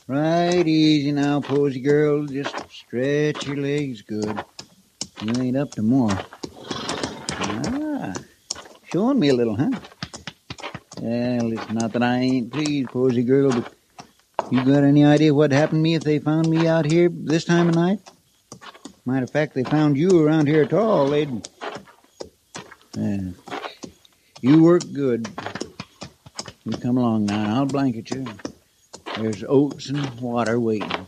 Right easy now, Posy girl. Just stretch your legs good. You ain't up to more. Ah, showing me a little, huh? Well, it's not that I ain't pleased, Posy girl, but you got any idea what happened to me if they found me out here this time of night? Matter of fact, they found you around here at all, they'd... You work good. You come along now, and I'll blanket you. There's oats and water waiting.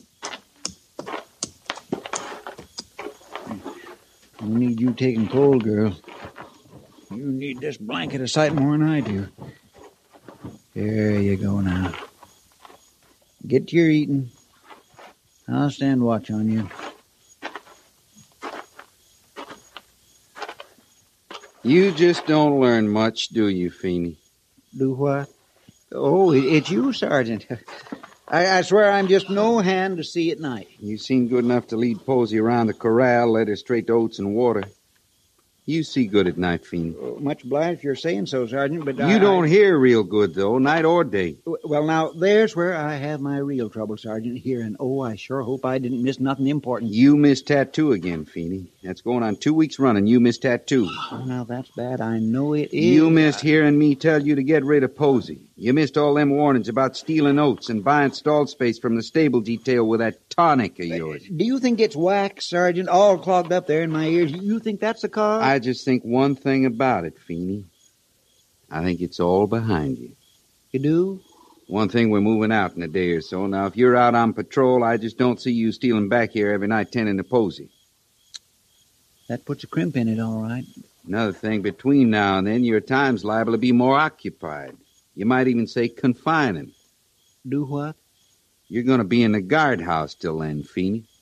I don't need you taking cold, girl. You need this blanket a sight more than I do. There you go now. Get to your eating. I'll stand watch on you. You just don't learn much, do you, Feeney? Do what? Oh, it's you, Sergeant. I swear I'm just no hand to see at night. You seem good enough to lead Posy around the corral, led her straight to oats and water. You see good at night, Feeney. Much obliged if you're saying so, Sergeant, but You don't hear real good, though, night or day. Well, now, there's where I have my real trouble, Sergeant, here, and I sure hope I didn't miss nothing important. You missed tattoo again, Feeney. That's going on 2 weeks running. You missed tattoo. Oh, now, that's bad. I know it is. You missed hearing me tell you to get rid of Posy. You missed all them warnings about stealing oats and buying stall space from the stable detail with that tonic of yours. Do you think it's wax, Sergeant, all clogged up there in my ears? You think that's the cause? I just think one thing about it, Feeney. I think it's all behind you. You do? One thing, we're moving out in a day or so. Now, if you're out on patrol, I just don't see you stealing back here every night tending to Posy. That puts a crimp in it, all right. Another thing, between now and then, your time's liable to be more occupied. You might even say confining. Do what? You're going to be in the guardhouse till then, Feeney.